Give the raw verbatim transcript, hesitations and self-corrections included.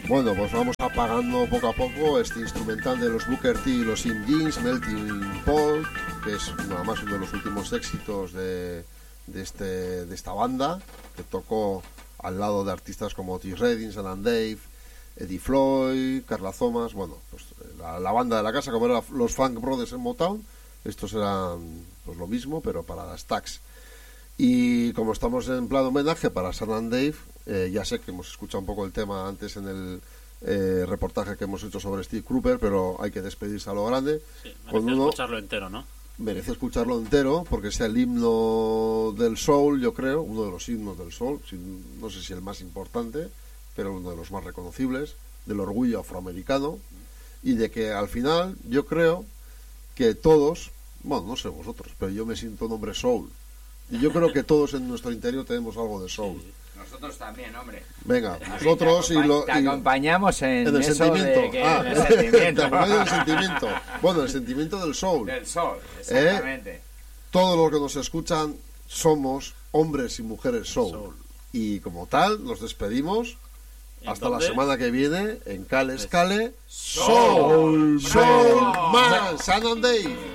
Bueno, pues vamos apagando poco a poco este instrumental de los Booker T y los In Jeans, Melting Pot, que es nada más uno de los últimos éxitos de, de, este, de esta banda, que tocó al lado de artistas como Otis Redding, Alan Dave, Eddie Floyd, Carla Thomas. Bueno, pues la, la banda de la casa, como eran los Funk Brothers en Motown. Estos eran pues lo mismo, pero para las Stax. Y como estamos en plan homenaje para Alan Dave, eh, ya sé que hemos escuchado un poco el tema antes en el eh, reportaje que hemos hecho sobre Steve Cropper, pero hay que despedirse a lo grande. Sí, merece uno, escucharlo entero, ¿no? Merece escucharlo entero, porque es el himno del soul, yo creo, uno de los himnos del soul, no sé si el más importante, pero uno de los más reconocibles, del orgullo afroamericano, y de que al final yo creo que todos, bueno, no sé vosotros, pero yo me siento un hombre soul. Y yo creo que todos en nuestro interior tenemos algo de soul. Sí. Nosotros también, hombre. Venga, nosotros te y lo... Te acompañamos en, en el eso sentimiento. De que, Ah, en el sentimiento. en el sentimiento. Bueno, el sentimiento del soul. Del soul, exactamente. ¿Eh? Todos los que nos escuchan somos hombres y mujeres soul. Soul. Y como tal, nos despedimos. Hasta dónde? la semana que viene en Cale Scale Soul Soul, Soul Man, San and Dave.